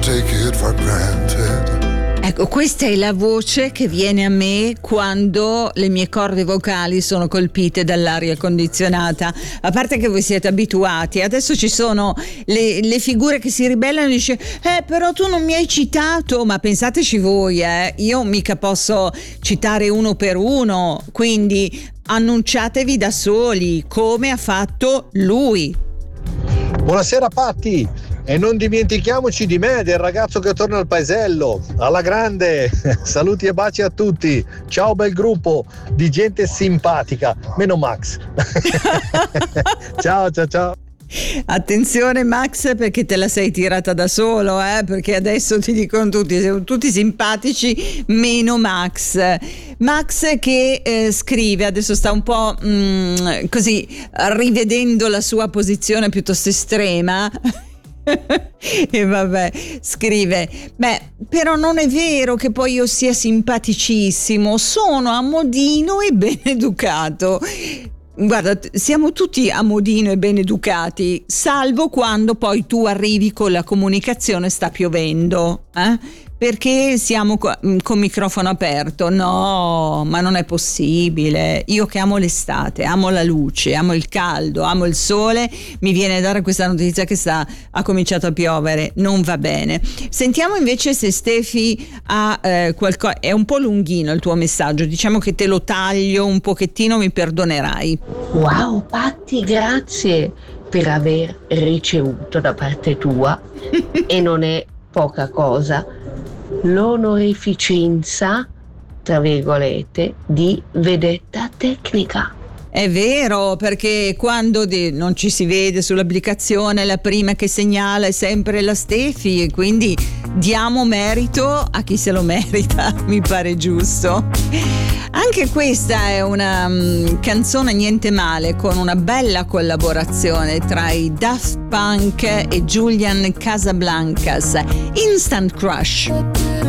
take it for granted. Ecco, questa è la voce che viene a me quando le mie corde vocali sono colpite dall'aria condizionata. A parte che voi siete abituati, adesso ci sono le figure che si ribellano e dice però tu non mi hai citato, ma pensateci voi, io mica posso citare uno per uno, quindi annunciatevi da soli come ha fatto lui. Buonasera Patti, e non dimentichiamoci di me, del ragazzo che torna al paesello, alla grande. Saluti e baci a tutti, ciao bel gruppo di gente simpatica, meno Max. Ciao. Attenzione Max, perché te la sei tirata da solo, perché adesso ti dicono tutti simpatici meno Max che scrive, adesso sta un po' così rivedendo la sua posizione piuttosto estrema. E vabbè, scrive: però non è vero che poi io sia simpaticissimo, sono a modino e ben educato. Guarda, siamo tutti a modino e ben educati, salvo quando poi tu arrivi con la comunicazione sta piovendo, perché siamo con microfono aperto. No, ma non è possibile. Io che amo l'estate, amo la luce, amo il caldo, amo il sole, mi viene a dare questa notizia che ha cominciato a piovere. Non va bene. Sentiamo invece se Stefi ha qualcosa. È un po' lunghino il tuo messaggio, diciamo che te lo taglio un pochettino, mi perdonerai. Wow Patti, grazie per aver ricevuto da parte tua e non è poca cosa l'onorificenza, tra virgolette, di vedetta tecnica. È vero, perché quando non ci si vede sull'applicazione, la prima che segnala è sempre la Stefi, e quindi diamo merito a chi se lo merita, mi pare giusto. Anche questa è una canzone niente male, con una bella collaborazione tra i Daft Punk e Julian Casablancas, Instant Crush.